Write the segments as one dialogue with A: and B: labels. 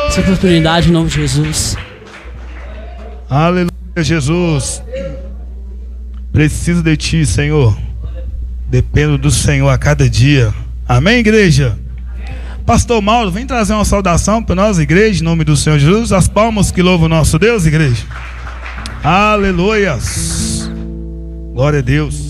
A: essa oportunidade em nome de Jesus.
B: Aleluia, Jesus. Preciso de Ti, Senhor. Dependo do Senhor a cada dia. Amém, igreja? Pastor Mauro, vem trazer uma saudação para nós, igreja, em nome do Senhor Jesus. As palmas que louvam o nosso Deus, igreja. Aleluias. Glória a Deus.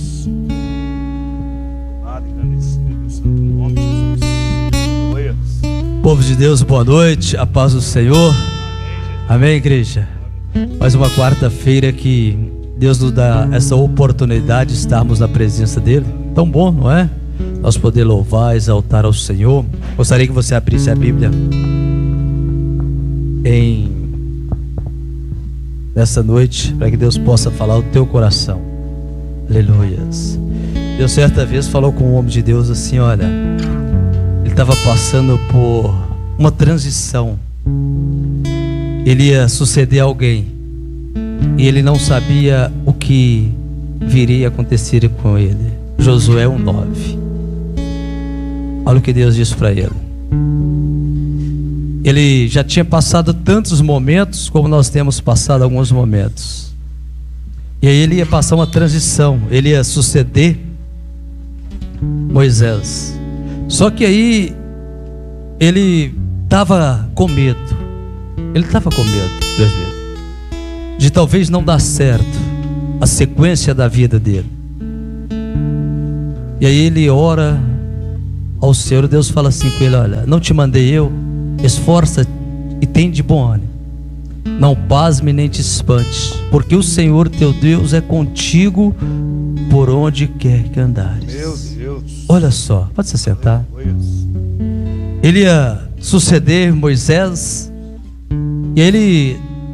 C: Povo de Deus, boa noite, a paz do Senhor. Amém, igreja? Mais uma quarta-feira que Deus nos dá essa oportunidade de estarmos na presença dEle. Tão bom, não é? Nós poder louvar, exaltar ao Senhor. Gostaria que você abrisse a Bíblia nessa noite, para que Deus possa falar o teu coração. Aleluias. Deus certa vez falou com um homem de Deus assim, olha, ele estava passando por uma transição. Ele ia suceder a alguém e ele não sabia o que viria a acontecer com ele. Josué 1:9. Olha o que Deus disse para ele. Ele já tinha passado tantos momentos como nós temos passado alguns momentos. E aí ele ia passar uma transição, ele ia suceder Moisés. Só que aí ele estava com medo. Ele estava com medo de talvez não dar certo a sequência da vida dele. E aí ele ora ao Senhor. Deus fala assim com ele: olha, não te mandei eu? Esforça e tem de bom ânimo, não pasme nem te espantes, porque o Senhor teu Deus é contigo por onde quer que andares.
B: Meu Deus.
C: Olha só, pode se sentar. Ele ia suceder Moisés e ele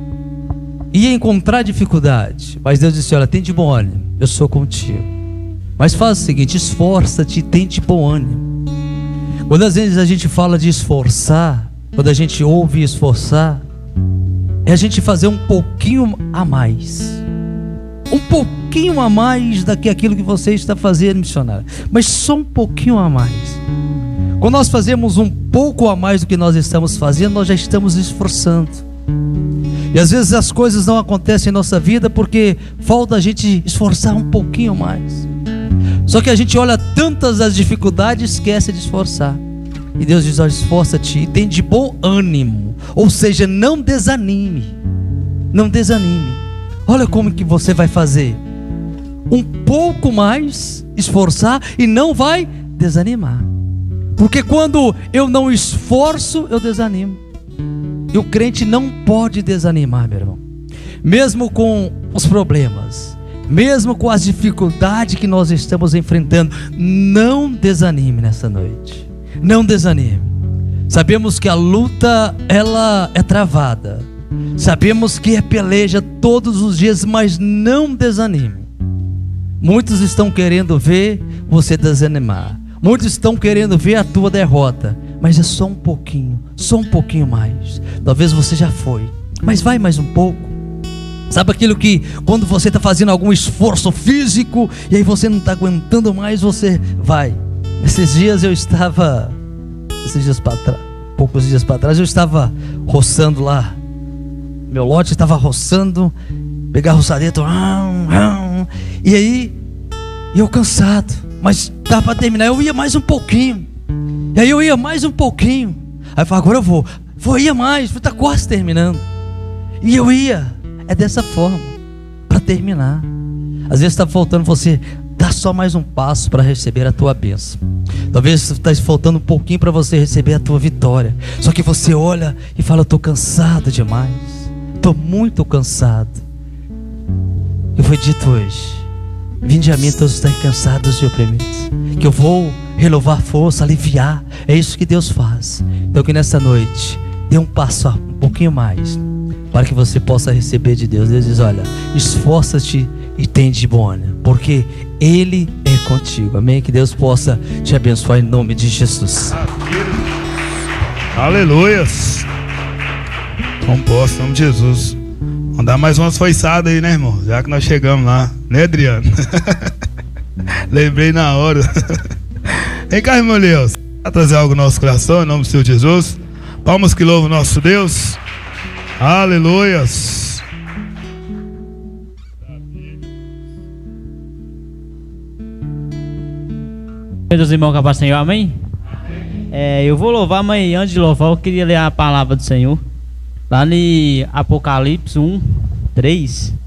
C: ia encontrar dificuldade, mas Deus disse: olha, tem de bom ânimo, eu sou contigo. Mas faz o seguinte, esforça-te e tem de bom ânimo. Quando às vezes a gente fala de esforçar, quando a gente ouve esforçar, é a gente fazer um pouquinho a mais. Um pouquinho a mais daquilo que você está fazendo, missionário. Mas só um pouquinho a mais. Quando nós fazemos um pouco a mais do que nós estamos fazendo, nós já estamos esforçando. E às vezes as coisas não acontecem em nossa vida porque falta a gente esforçar um pouquinho mais. Só que a gente olha tantas as dificuldades e esquece de esforçar. E Deus diz: olha, esforça-te e tem de bom ânimo. Ou seja, não desanime. Não desanime. Olha como que você vai fazer. Um pouco mais, esforçar, e não vai desanimar. Porque quando eu não esforço, eu desanimo. E o crente não pode desanimar, meu irmão. Mesmo com os problemas, mesmo com as dificuldades que nós estamos enfrentando, não desanime nessa noite. Não desanime. Sabemos que a luta, ela é travada. Sabemos que é peleja todos os dias, mas não desanime. Muitos estão querendo ver você desanimar. Muitos estão querendo ver a tua derrota. Mas é só um pouquinho mais. Talvez você já foi, mas vai mais um pouco. Sabe aquilo que quando você está fazendo algum esforço físico e aí você não está aguentando mais, você vai. Esses dias poucos dias para trás, eu estava roçando lá. Meu lote estava roçando, pegar a roçadeta, e aí eu cansado, mas estava para terminar, eu ia mais um pouquinho. E aí eu ia mais um pouquinho. Aí eu falei: agora eu ia mais, está quase terminando. E eu ia, é dessa forma, para terminar. Às vezes está faltando você dar só mais um passo para receber a tua bênção. Talvez está faltando um pouquinho para você receber a tua vitória. Só que você olha e fala: eu estou cansado demais, estou muito cansado. E foi dito hoje: vinde a mim todos os que estão cansados e oprimidos, que eu vou renovar força, aliviar. É isso que Deus faz. Então que nessa noite dê um passo um pouquinho mais, para que você possa receber de Deus. Deus diz: olha, esforça-te e tem de bom ânimo, porque Ele é contigo. Amém? Que Deus possa te abençoar em nome de Jesus.
B: Aleluias. Como posso, em nome de Jesus. Vamos dar mais umas foiçadas aí, né, irmão? Já que nós chegamos lá, né, Adriano? Lembrei na hora. Vem cá, irmão Leos, vai trazer algo no nosso coração, em nome do Senhor Jesus. Palmas que louvam o nosso Deus. Aleluias.
A: Dos irmãos que paz do Senhor, amém? Eu vou louvar, mas antes de louvar eu queria ler a palavra do Senhor lá em Apocalipse 1:3.